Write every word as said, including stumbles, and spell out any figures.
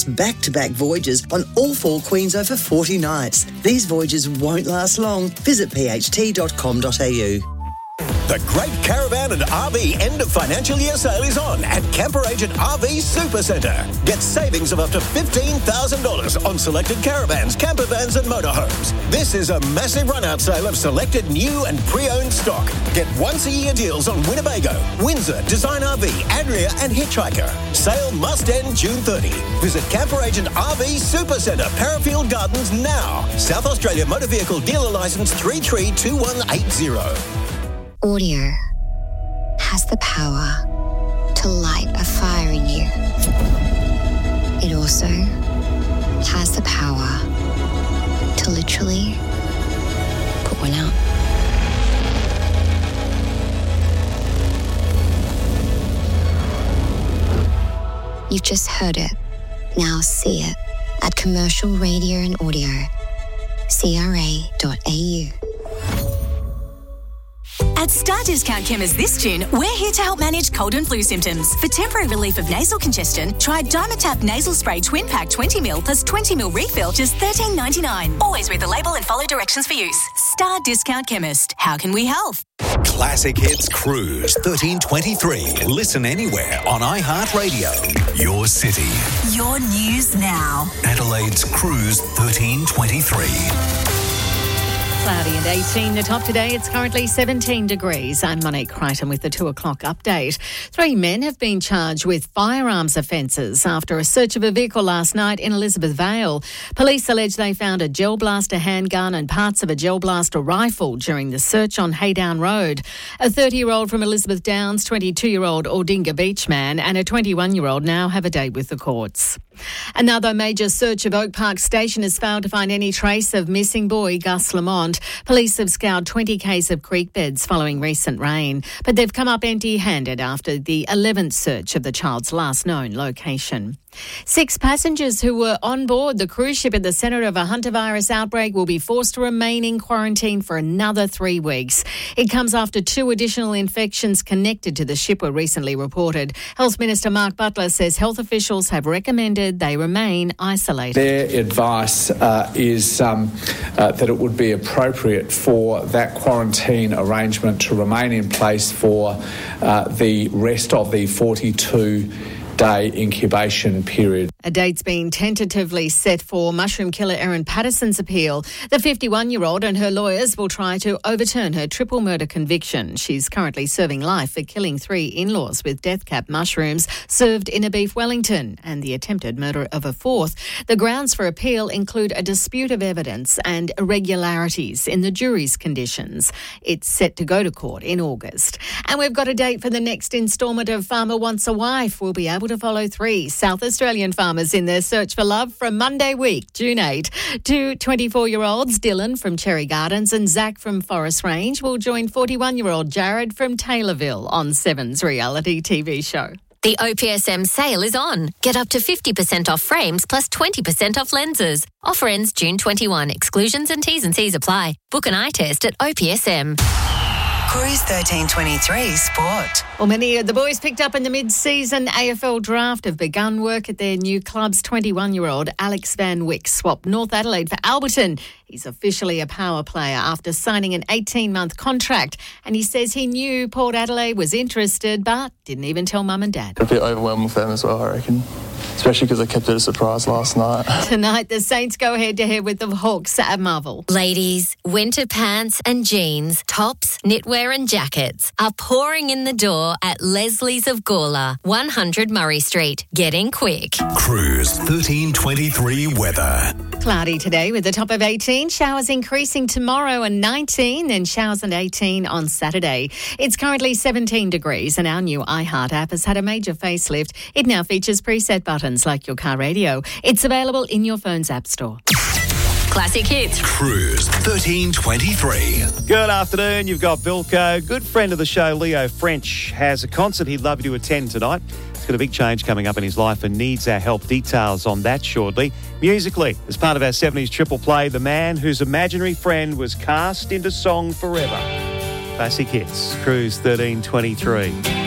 back-to-back voyages on all four Queen's over forty nights. These voyages won't last long. Visit p h t dot com dot a u. The Great Caravan and R V End of Financial Year Sale is on at Camper Agent R V Super Centre. Get savings of up to fifteen thousand dollars on selected caravans, camper vans and motorhomes. This is a massive run-out sale of selected new and pre-owned stock. Get once-a-year deals on Winnebago, Windsor, Design R V, Adria and Hitchhiker. Sale must end June thirtieth. Visit Camper Agent R V Super Centre, Parafield Gardens now. South Australia Motor Vehicle Dealer Licence three three two one eight zero. Audio has the power to light a fire in you. It also has the power to literally put one out. You've just heard it. Now see it at Commercial Radio and Audio. c r a dot a u. At Star Discount Chemist this June, we're here to help manage cold and flu symptoms. For temporary relief of nasal congestion, try Dimetapp Nasal Spray Twin Pack twenty milliliters plus twenty milliliters refill, just thirteen ninety-nine. Always read the label and follow directions for use. Star Discount Chemist. How can we help? Classic Hits Cruise thirteen twenty-three. Listen anywhere on iHeartRadio. Your city. Your news now. Adelaide's Cruise thirteen twenty-three. Cloudy and eighteen. The top today, it's currently seventeen degrees. I'm Monique Crichton with the two o'clock update. Three men have been charged with firearms offences after a search of a vehicle last night in Elizabeth Vale. Police allege they found a gel blaster handgun and parts of a gel blaster rifle during the search on Haydown Road. A thirty-year-old from Elizabeth Downs, twenty-two-year-old Aldinga Beach man and a twenty-one-year-old now have a date with the courts. Another major search of Oak Park Station has failed to find any trace of missing boy Gus Lamont. Police have scoured twenty k's of creek beds following recent rain, but they've come up empty-handed after the eleventh search of the child's last known location. Six passengers who were on board the cruise ship at the centre of a hantavirus outbreak will be forced to remain in quarantine for another three weeks. It comes after two additional infections connected to the ship were recently reported. Health Minister Mark Butler says health officials have recommended they remain isolated. Their advice uh, is um, uh, that it would be appropriate for that quarantine arrangement to remain in place for uh, the rest of the forty-two day incubation period. A date's been tentatively set for mushroom killer Erin Patterson's appeal. The fifty-one-year-old and her lawyers will try to overturn her triple murder conviction. She's currently serving life for killing three in-laws with death cap mushrooms served in a beef Wellington and the attempted murder of a fourth. The grounds for appeal include a dispute of evidence and irregularities in the jury's conditions. It's set to go to court in August. And we've got a date for the next instalment of Farmer Wants a Wife. We'll be able to follow three South Australian farmers in their search for love from Monday week, June eighth. Two twenty-four-year-olds, Dylan from Cherry Gardens and Zach from Forest Range, will join forty-one-year-old Jared from Taylorville on Seven's reality T V show. The O P S M sale is on. Get up to fifty percent off frames plus twenty percent off lenses. Offer ends June twenty-first. Exclusions and T's and C's apply. Book an eye test at O P S M. Cruise thirteen twenty-three Sport. Well, many of the boys picked up in the mid-season A F L draft have begun work at their new clubs. twenty-one-year-old Alex Van Wyck swapped North Adelaide for Alberton. He's officially a power player after signing an eighteen-month contract, and he says he knew Port Adelaide was interested but didn't even tell mum and dad. A bit overwhelming for them as well, I reckon, especially because I kept it a surprise last night. Tonight, the Saints go head-to-head with the Hawks at Marvel. Ladies, winter pants and jeans, tops, knitwear and jackets are pouring in the door at Leslie's of Gawler, one hundred Murray Street. Get in quick. Cruise thirteen twenty-three weather. Cloudy today with a top of eighteen. Showers increasing tomorrow and nineteen, then showers and eighteen on Saturday. It's currently seventeen degrees and our new iHeart app has had a major facelift. It now features preset buttons like your car radio. It's available in your phone's app store. Classic Hits. Cruise thirteen twenty-three. Good afternoon. You've got Bilko. Good friend of the show, Leo French, has a concert he'd love you to attend tonight. He's got a big change coming up in his life and needs our help. Details on that shortly. Musically, as part of our seventies triple play, the man whose imaginary friend was cast into song forever. Classic Hits. Cruise thirteen twenty-three.